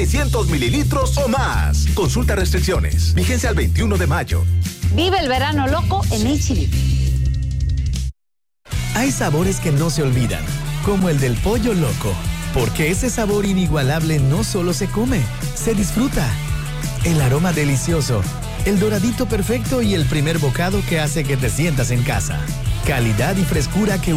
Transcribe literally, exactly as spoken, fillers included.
seiscientos mililitros o más. Consulta restricciones. Vigencia al veintiuno de mayo. Vive el verano loco en H E B. Hay sabores que no se olvidan, como el del pollo loco, porque ese sabor inigualable no solo se come, se disfruta. El aroma delicioso, el doradito perfecto y el primer bocado que hace que te sientas en casa. Calidad y frescura que